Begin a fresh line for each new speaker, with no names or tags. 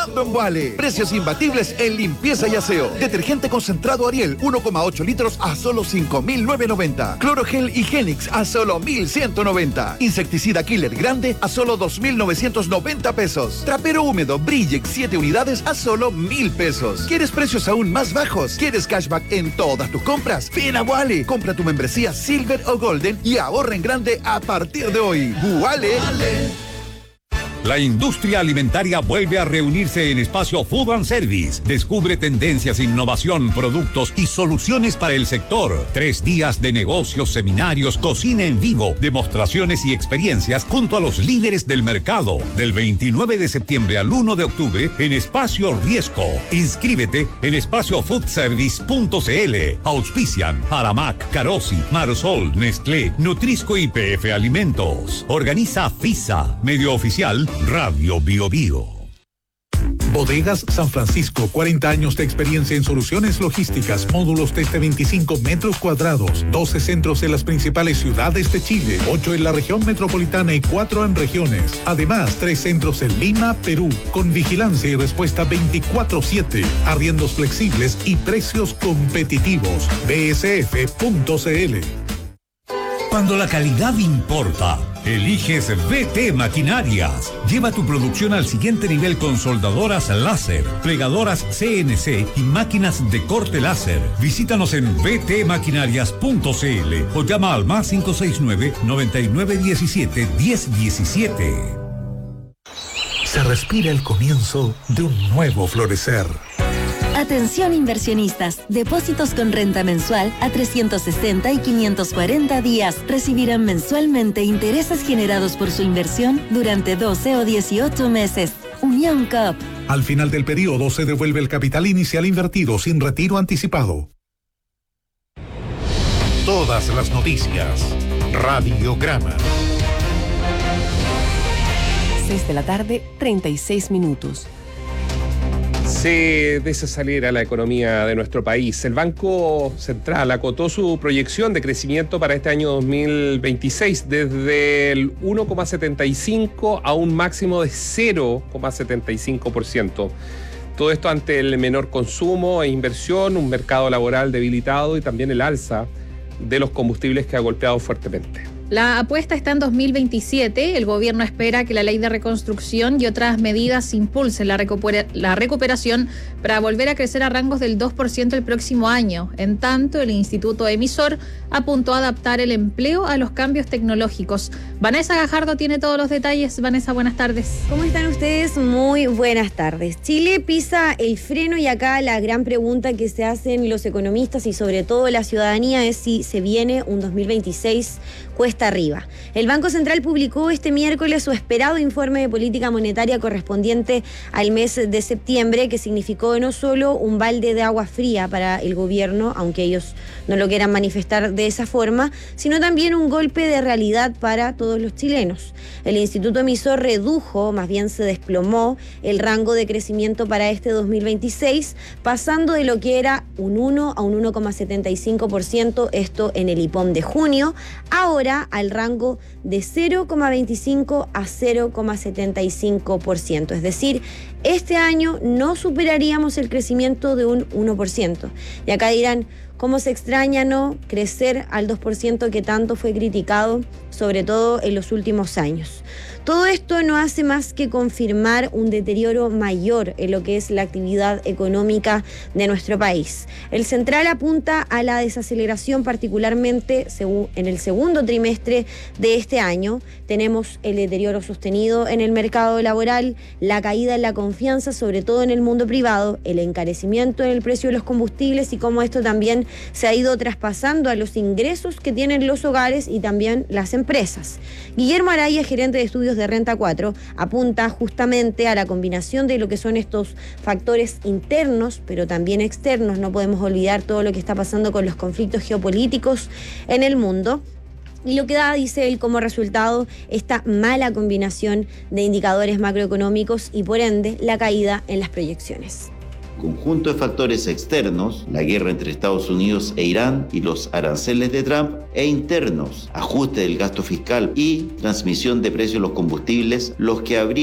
bajando en Wally. Precios imbatibles en limpieza y aseo. Detergente concentrado Ariel 1,8 litros a solo 5.990. Clorogel Higienix a solo 1.190. Insecticida Killer grande a solo 2.990 pesos. Trapero húmedo Brillex 7 unidades a solo 1.000 pesos. ¿Quieres precios aún más bajos? ¿Quieres cashback en todas tus compras? Ven a Wally. Compra tu membresía Silver o Golden y ahorra en grande a partir de hoy. Wally.
La industria alimentaria vuelve a reunirse en Espacio Food and Service. Descubre tendencias, innovación, productos y soluciones para el sector. 3 días de negocios, seminarios, cocina en vivo, demostraciones y experiencias junto a los líderes del mercado. Del 29 de septiembre al 1 de octubre en Espacio Riesco. Inscríbete en espaciofoodservice.cl. Auspician Aramac, Carosi, Marsol, Nestlé, Nutrisco y PF Alimentos. Organiza FISA, medio oficial Radio Bio Bio.
Bodegas San Francisco, 40 años de experiencia en soluciones logísticas, módulos desde 25 metros cuadrados, 12 centros en las principales ciudades de Chile, 8 en la región metropolitana y 4 en regiones. Además, 3 centros en Lima, Perú, con vigilancia y respuesta 24/7, arriendos flexibles y precios competitivos. bsf.cl.
Cuando la calidad importa, eliges VT Maquinarias. Lleva tu producción al siguiente nivel con soldadoras láser, plegadoras CNC y máquinas de corte láser. Visítanos en vtmaquinarias.cl o llama al +569 9917 1017.
Se respira el comienzo de un nuevo florecer.
Atención inversionistas, depósitos con renta mensual a 360 y 540 días recibirán mensualmente intereses generados por su inversión durante 12 o 18 meses. Unión COP.
Al final del periodo se devuelve el capital inicial invertido sin retiro anticipado. Todas las noticias. Radiograma.
6 de la tarde, 36 minutos.
Se desacelera la economía de nuestro país. El Banco Central acotó su proyección de crecimiento para este año 2026 desde el 1,75 a un máximo de 0,75%. Todo esto ante el menor consumo e inversión, un mercado laboral debilitado y también el alza de los combustibles que ha golpeado fuertemente.
La apuesta está en 2027. El gobierno espera que la ley de reconstrucción y otras medidas impulsen la recuperación para volver a crecer a rangos del 2% el próximo año. En tanto, el instituto emisor apuntó a adaptar el empleo a los cambios tecnológicos. Vanessa Gajardo tiene todos los detalles. Vanessa, buenas tardes.
¿Cómo están ustedes? Muy buenas tardes. Chile pisa el freno y acá la gran pregunta que se hacen los economistas y sobre todo la ciudadanía es si se viene un 2026 cuesta arriba. El Banco Central publicó este miércoles su esperado informe de política monetaria correspondiente al mes de septiembre, que significó no solo un balde de agua fría para el gobierno, aunque ellos no lo quieran manifestar de esa forma, sino también un golpe de realidad para todos los chilenos. El instituto emisor redujo, más bien se desplomó, el rango de crecimiento para este 2026, pasando de lo que era un 1 a un 1,75%, esto en el IPOM de junio, ahora al rango de 0,25 a 0,75%. Es decir, este año no superaríamos el crecimiento de un 1%. Y acá dirán, ¿cómo se extraña no crecer al 2% que tanto fue criticado, sobre todo en los últimos años? Todo esto no hace más que confirmar un deterioro mayor en lo que es la actividad económica de nuestro país. El Central apunta a la desaceleración, particularmente en el segundo trimestre de este año. Tenemos el deterioro sostenido en el mercado laboral, la caída en la confianza, sobre todo en el mundo privado, el encarecimiento en el precio de los combustibles y cómo esto también se ha ido traspasando a los ingresos que tienen los hogares y también las empresas. Guillermo Araya, gerente de estudios de Renta 4, apunta justamente a la combinación de lo que son estos factores internos, pero también externos. No podemos olvidar todo lo que está pasando con los conflictos geopolíticos en el mundo. Y lo que da, dice él, como resultado esta mala combinación de indicadores macroeconómicos y por ende la caída en las proyecciones.
Conjunto de factores externos, la guerra entre Estados Unidos e Irán y los aranceles de Trump, e internos, ajuste del gasto fiscal y transmisión de precios de los combustibles, los que habrían